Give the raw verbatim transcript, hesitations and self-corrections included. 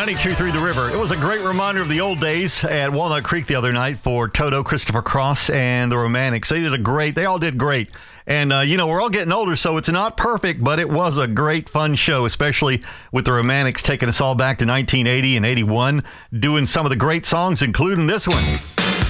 ninety-two point three The River. It was a great reminder of the old days at Walnut Creek the other night for Toto, Christopher Cross, and the Romantics. They did a great, they all did great. And, uh, you know, we're all getting older, so it's not perfect, but it was a great, fun show, especially with the Romantics taking us all back to nineteen eighty and eighty-one, doing some of the great songs, including this one.